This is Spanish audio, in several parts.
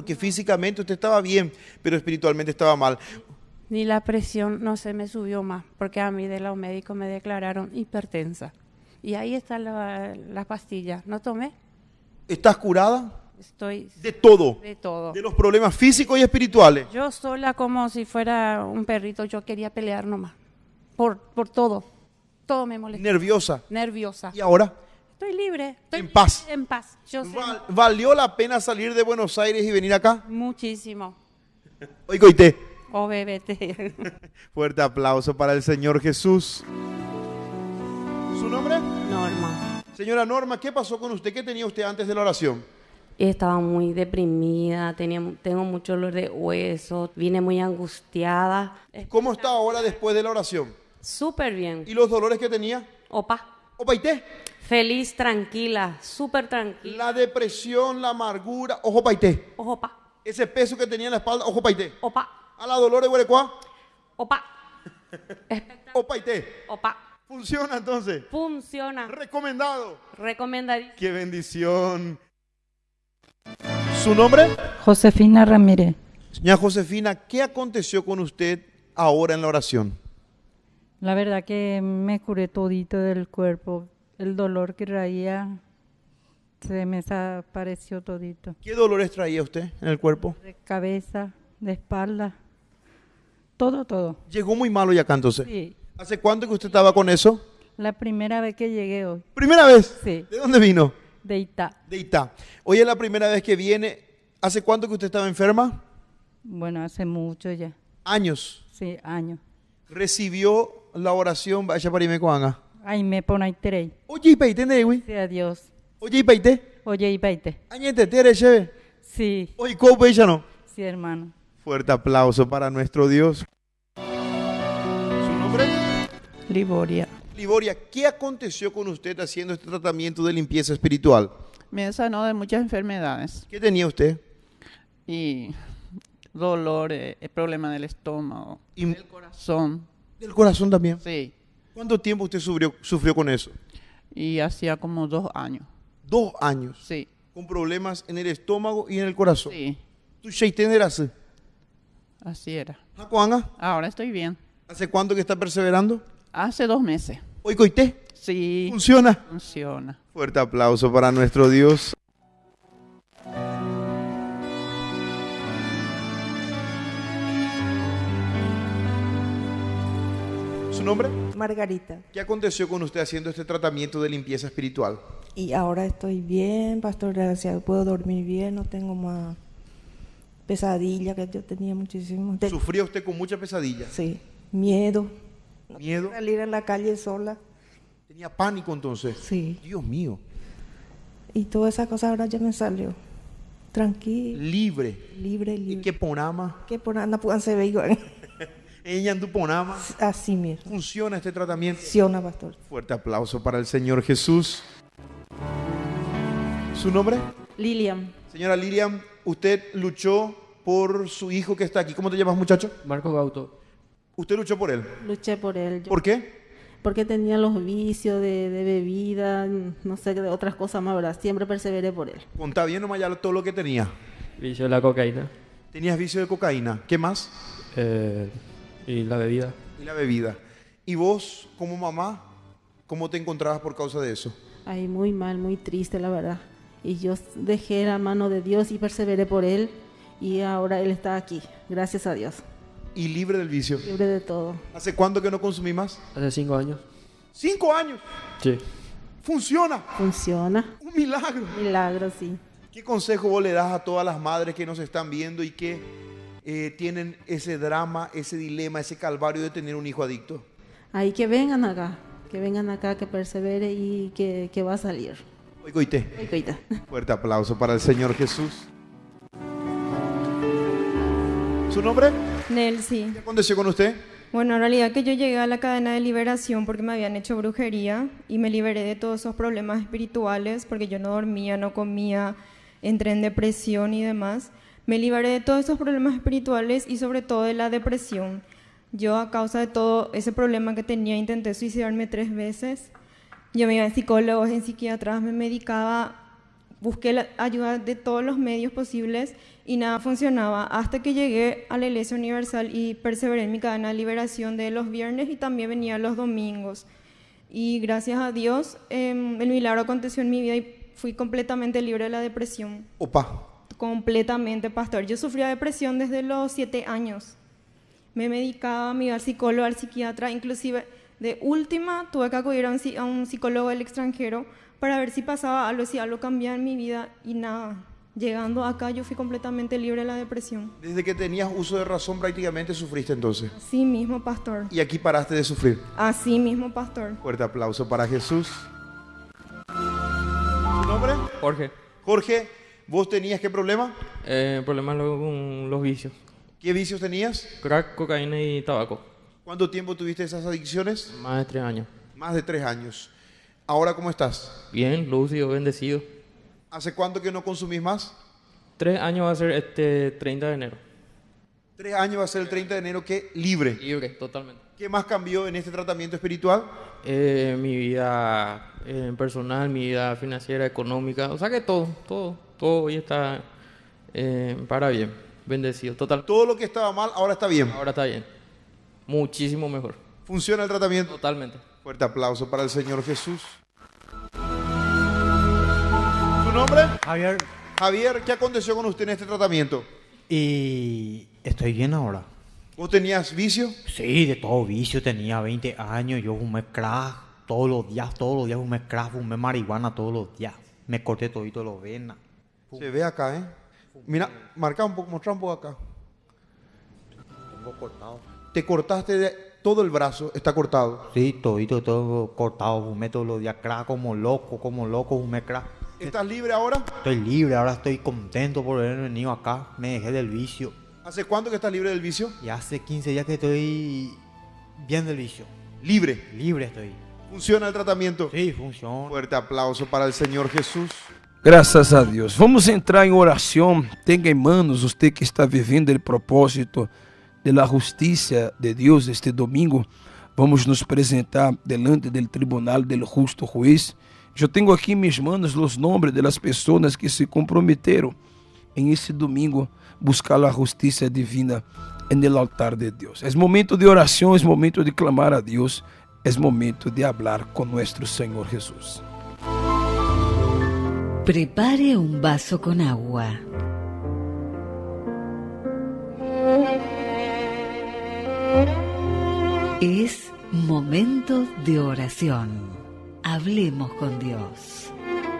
porque físicamente usted estaba bien, pero espiritualmente estaba mal. Ni la presión no se me subió más, porque a mí de los médicos me declararon hipertensa. Y ahí está la pastilla. ¿No tomé? ¿Estás curada? Estoy De todo. de todo. De los problemas físicos y espirituales. Yo sola como si fuera un perrito, yo quería pelear nomás. Por todo. Todo me molesta. Nerviosa. Nerviosa. ¿Y ahora? Estoy libre. Estoy En paz. En paz. Yo sé ¿Valió la pena salir de Buenos Aires y venir acá? muchísimo. Oiga, usted. Oh, bebete. Fuerte aplauso para el Señor Jesús. ¿Su nombre? Norma. Señora Norma, ¿qué pasó con usted? ¿Qué tenía usted antes de la oración? Estaba muy deprimida, tengo mucho dolor de hueso, vine muy angustiada. ¿Cómo está ahora después de la oración? Súper bien. ¿Y los dolores que tenía? Opa. Opa, ¿y té? Feliz, tranquila, súper tranquila. La depresión, la amargura, ojo paité. Opa. Ese peso que tenía en la espalda, ojo paité. Opa. A la dolor de Guarecuá, Opa. ojo paité. Opa. Funciona entonces. Funciona. Recomendado. Recomendadísimo. Qué bendición. ¿Su nombre? Josefina Ramírez. Señora Josefina, ¿qué aconteció con usted ahora en la oración? La verdad que me curé todito del cuerpo. El dolor que traía se me desapareció todito. ¿Qué dolores traía usted en el cuerpo? De cabeza, de espalda, todo. Llegó muy malo ya acá entonces. Sí, ¿Hace cuánto que usted estaba con eso? la primera vez que llegué hoy, ¿Primera vez? Sí. ¿De dónde vino? de Itá. De Itá. Hoy es la primera vez que viene. ¿Hace cuánto que usted estaba enferma? Bueno, hace mucho ya, Años. sí, años. Recibió la oración, vaya para irme con Ay, me pone tres. Oye, y peite, güey. Sí, adiós. Oye, y peite. Oye, y veinte. Añete, tere, cheve. Sí, Oye, ¿cómo ella no? sí, hermano. Fuerte aplauso para nuestro Dios. ¿Su nombre? Liboria. Liboria, ¿qué aconteció con usted haciendo este tratamiento de limpieza espiritual? Me sanó de muchas enfermedades ¿Qué tenía usted? y dolor, problema del estómago, Y del corazón, del corazón también. sí, ¿Cuánto tiempo usted sufrió con eso? y hacía como 2 años, 2 años. sí, Con problemas en el estómago y en el corazón. sí, ¿Tú eras? así era. ¿Hace Ahora estoy bien. cuánto que está perseverando? Hace 2 meses, Hoy coité. sí, ¿Funciona? funciona. Fuerte aplauso para nuestro Dios. ¿Su nombre? Margarita. ¿Qué aconteció con usted haciendo este tratamiento de limpieza espiritual? Y ahora estoy bien, pastor, gracias. Puedo dormir bien, no tengo más pesadilla que yo tenía muchísimo. ¿Sufría usted con mucha pesadilla? Sí, miedo. ¿Miedo? Salir en la calle sola. ¿Tenía pánico entonces? Sí. Dios mío. Y todas esas cosas ahora ya me salió. Tranquilo. Libre. Libre. ¿Y qué ponama? ¿Qué por anda puedan se ve igual? Ella en tu ponama. Así mismo. ¿Funciona este tratamiento? Funciona, pastor. Fuerte aplauso para el Señor Jesús. ¿Su nombre? Lilian. Señora Lilian, usted luchó por su hijo que está aquí. ¿Cómo te llamas, muchacho? Marcos Gauto. ¿Usted luchó por él? Luché por él. ¿Por qué? Porque tenía los vicios de bebida, no sé, de otras cosas más, ¿verdad? Siempre perseveré por él. Contá bien nomás ya todo lo que tenía. Vicio de la cocaína Tenías vicio de cocaína. ¿Qué más? y la bebida. Y la bebida. ¿Y vos, como mamá, cómo te encontrabas por causa de eso? Ay, muy mal, muy triste, la verdad. Y yo dejé la mano de Dios y perseveré por él. Y ahora él está aquí, gracias a Dios. Y libre del vicio. Libre de todo. ¿Hace cuánto que no consumís más? Hace 5 años. 5 años. Sí. Funciona. Funciona. Un milagro. Milagro, sí. ¿Qué consejo vos le das a todas las madres que nos están viendo y que tienen ese drama, ese dilema, ese calvario de tener un hijo adicto? Ahí que vengan acá, que persevere y que va a salir. Oigoite. Oigoite. Fuerte aplauso para el Señor Jesús. ¿Su nombre? Nelcy. ¿Qué aconteció con usted? Bueno, en realidad que yo llegué a la cadena de liberación porque me habían hecho brujería y me liberé de todos esos problemas espirituales porque yo no dormía, no comía, entré en depresión y demás. Me liberé de todos esos problemas espirituales y sobre todo de la depresión. Yo a causa de todo ese problema que tenía intenté suicidarme 3 veces. Yo me iba en psicólogos, en psiquiatras, me medicaba busqué la ayuda de todos los medios posibles y nada funcionaba, hasta que llegué a la Iglesia Universal y perseveré en mi cadena de liberación de los viernes y también venía los domingos. Y gracias a Dios, el milagro aconteció en mi vida y fui completamente libre de la depresión. Opa. Completamente, pastor. Yo sufría depresión desde los 7 años. Me medicaba, me iba al psicólogo, al psiquiatra, inclusive de última tuve que acudir a un psicólogo del extranjero para ver si pasaba algo, si algo cambiaba en mi vida y nada. Llegando acá yo fui completamente libre de la depresión. Desde que tenías uso de razón prácticamente sufriste entonces. Así mismo, pastor. Y aquí paraste de sufrir. Así mismo, pastor. Fuerte aplauso para Jesús. ¿Tu nombre? Jorge. Jorge, ¿vos tenías qué problema? Problemas luego con los vicios. ¿Qué vicios tenías? Crack, cocaína y tabaco. ¿Cuánto tiempo tuviste esas adicciones? Más de 3 años. Más de 3 años. ¿Ahora cómo estás? Bien, lúcido, bendecido. ¿Hace cuánto que no consumís más? 3 años va a ser este 30 de enero. 3 años va a ser el 30 de enero que libre. Libre, totalmente. ¿Qué más cambió en este tratamiento espiritual? Mi vida personal, mi vida financiera, económica, o sea que todo hoy está para bien, bendecido, total. Todo lo que estaba mal ahora está bien. Ahora está bien, muchísimo mejor. ¿Funciona el tratamiento? Totalmente. Fuerte aplauso para el Señor Jesús. ¿Su nombre? Javier. Javier, ¿qué aconteció con usted en este tratamiento? Y estoy bien ahora. ¿Vos tenías vicio? Sí, de todo vicio. Tenía 20 años. Yo fumé crack todos los días fumé crack, fumé marihuana todos los días. Me corté todito los venas. Se ve acá, ¿eh? Mira, marca un poco, mostrar un poco acá. Tengo cortado. Te cortaste de todo el brazo, está cortado. Sí, todo cortado. Fumé todos los días crack como loco, fumé crack. ¿Estás libre ahora? Estoy libre, ahora estoy contento por haber venido acá. Me dejé del vicio. ¿Hace cuánto que estás libre del vicio? Ya hace 15 días que estoy bien del vicio. ¿Libre? Libre estoy. ¿Funciona el tratamiento? Sí, funciona. Fuerte aplauso para el Señor Jesús. Graças a Deus. Vamos entrar em oração. Tenha em manos você que está vivendo o propósito da justiça de Deus este domingo. Vamos nos apresentar delante do tribunal do justo juiz. Eu tenho aqui em minhas manos os nomes das pessoas que se comprometeram em esse domingo buscar a justiça divina no altar de Deus. É momento de oração, é momento de clamar a Deus, é momento de falar com nosso Senhor Jesus. Prepare un vaso con agua. Es momento de oración. Hablemos con Dios.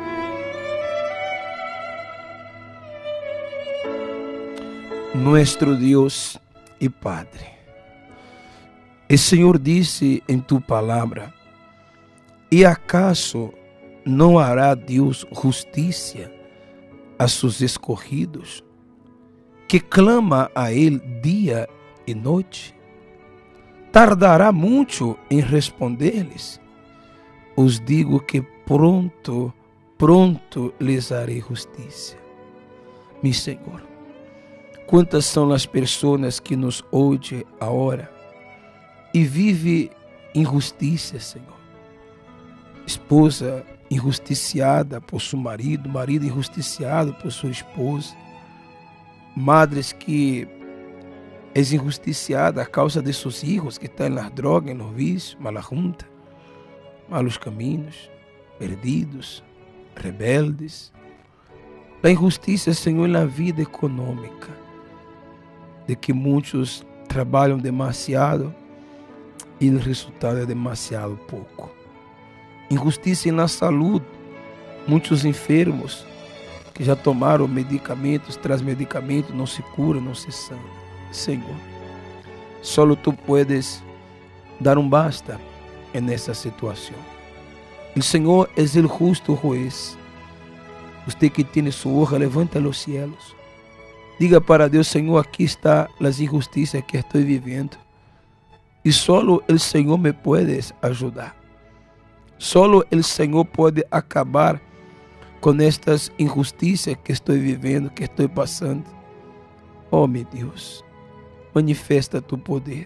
Nuestro Dios y Padre, el Señor dice en tu palabra, ¿y acaso no hará Dios justicia a sus escogidos, que clama a Él día y noche? ¿Tardará mucho en responderles? Os digo que pronto les haré justicia. Mi Senhor, quantas são as pessoas que nos ouvem agora e vivem injustiça, Senhor? Esposa injusticiada por seu marido, marido injusticiado por sua esposa, madres que é injusticiada a causa de seus filhos que estão nas drogas, nos vícios, mala junta, malos caminhos, perdidos, rebeldes. A injustiça, Senhor, na vida econômica, de que muitos trabalham demasiado e o resultado é demasiado pouco. Injustiça na saúde, muitos enfermos que já tomaram medicamentos, tras medicamentos, não se curam, não se sanam. Senhor, só Tu puedes dar basta nessa situação. O Senhor é o justo juiz. Você que tem sua hoja, levanta os cielos. Diga para Deus, Senhor, aqui está as injustiças que estou vivendo. E só o Senhor me pode ajudar. Só o Senhor pode acabar com estas injustiças que estou vivendo, que estou passando. Oh, meu Deus, manifesta Tu poder.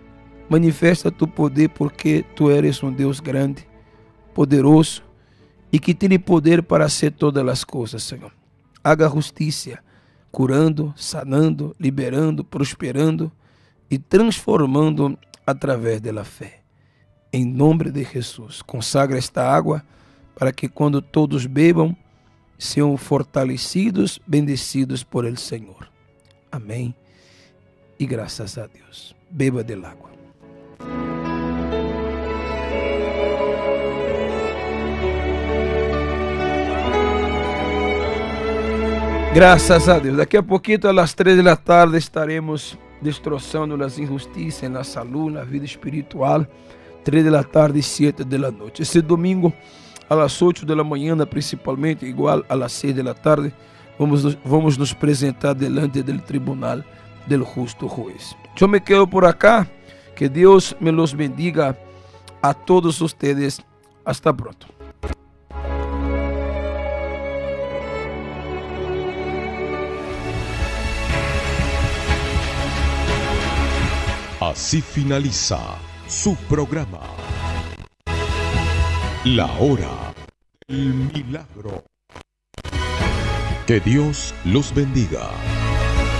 Manifesta Tu poder porque Tu eres um Deus grande, poderoso y que tiene poder para hacer todas las cosas, Señor. Haga justicia, curando, sanando, liberando, prosperando y transformando a través de la fe. En nombre de Jesús, consagra esta agua para que cuando todos beban, sean fortalecidos, bendecidos por el Señor. Amén. Y gracias a Dios. Beba del agua. Graças a Deus. Daqui a pouquinho, às 3 da tarde, estaremos destroçando as injustiças na saúde, na vida espiritual. 3 da tarde e 7 da noite. Esse domingo, às 8 da manhã, principalmente, igual às 6 da tarde, vamos nos apresentar delante do tribunal do justo juiz. Eu me quedo por acá. Que Deus me los bendiga a todos ustedes. Hasta pronto. Así finaliza su programa La Hora del Milagro. Que Dios los bendiga.